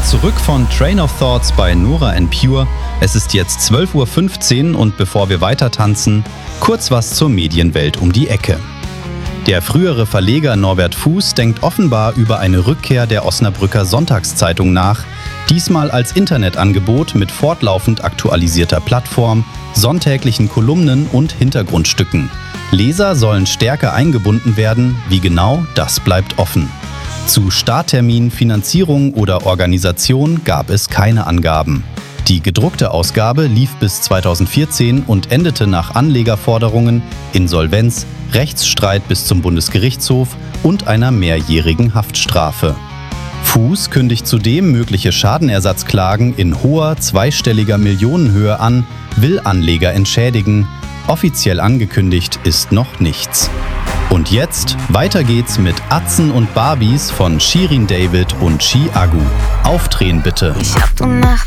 Zurück von Train of Thoughts bei Nora & Pure. Es ist jetzt 12:15 Uhr und bevor wir weiter tanzen, kurz was zur Medienwelt um die Ecke. Der frühere Verleger Norbert Fuß denkt offenbar über eine Rückkehr der Osnabrücker Sonntagszeitung nach, diesmal als Internetangebot mit fortlaufend aktualisierter Plattform, sonntäglichen Kolumnen und Hintergrundstücken. Leser sollen stärker eingebunden werden, wie genau, das bleibt offen. Zu Starttermin, Finanzierung oder Organisation gab es keine Angaben. Die gedruckte Ausgabe lief bis 2014 und endete nach Anlegerforderungen, Insolvenz, Rechtsstreit bis zum Bundesgerichtshof und einer mehrjährigen Haftstrafe. Fuß kündigt zudem mögliche Schadenersatzklagen in hoher zweistelliger Millionenhöhe an, will Anleger entschädigen. Offiziell angekündigt ist noch nichts. Und jetzt, weiter geht's mit Atzen und Barbies von Shirin David und Chi Agu. Aufdrehen bitte. Ich hab gemacht,